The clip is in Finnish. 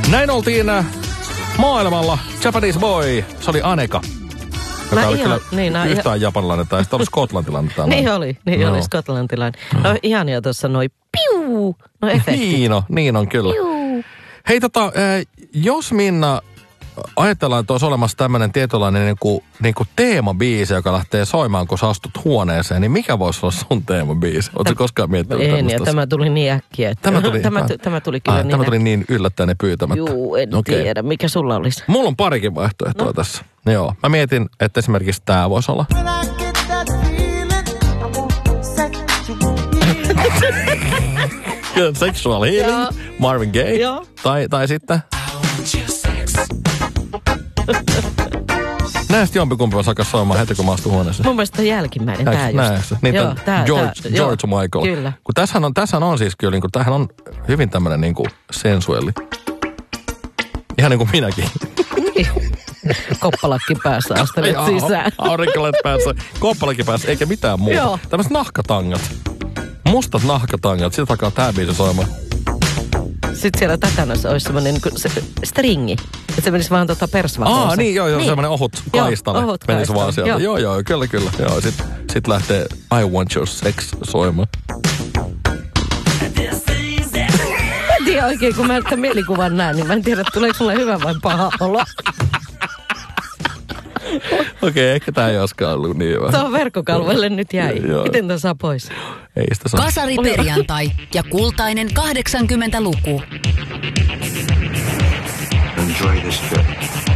Näin oltiin maailmalla. Japanese Boy. Se oli Aneka. Joka oli kyllä yhtään japanilainen, tai sitten oli skotlantilainen. Niin oli skotlantilainen. No ihania tuossa noi piu, no efektit. Niin on kyllä. Piu. Hei jos Minna ajatellaan, että olisi olemassa tämmöinen tietynlainen niinku teemabiisi, joka lähtee soimaan, kun sä astut huoneeseen, niin mikä voisi olla sun teemabiisi? Oletko koskaan miettinyt tämmöistä? En, ja tämä tuli niin äkkiä. Tämä tuli kyllä niin. Tämä tuli niin yllättäen ja pyytämättä. Juu, en tiedä. Mikä sulla olisi? Mulla on parikin vaihtoehtoa tässä. Joo. Mä mietin, että esimerkiksi tää voisi olla. Sexual Healing, Marvin Gaye. Tai sitten... Näistä jompikumpi on sakas soimaan heti, kun mä astun huoneeseen. Mun mielestä jälkimmäinen tää just. Niitä George Michael. Kyllä. Kun tässähän on siis kyllä, niin tämähän on hyvin tämmönen niin kuin sensuelli. Ihan niin kuin minäkin. Koppalakki päässä astelet sisään. Aurinkolet päässä, koppalakki päässä, eikä mitään muuta. Joo. Tämmöiset nahkatangat. Mustat nahkatangat, sitä takaa tää biisi soimaan. Sitten siellä tätänössä olisi semmoinen niin stringi. Että se menisi vaan persvakoossa. Niin, semmoinen ohut kaistale. Ohut menisi vaan sieltä. Joo, kyllä. Joo, sit lähtee I Want Your Sex soimaan. Mä en tiedä oikein, kun mä tämän mielikuvan näen, niin mä en tiedä, tuleeko mulle hyvä vai paha olo. Okei, ehkä tää ei olisikaan ollut niin vähän. Tuohon verkkokalvoille nyt jäi. Miten tää saa pois? Ei sitä saa. Kasari perjantai ja kultainen 80-luku. Enjoy this trip.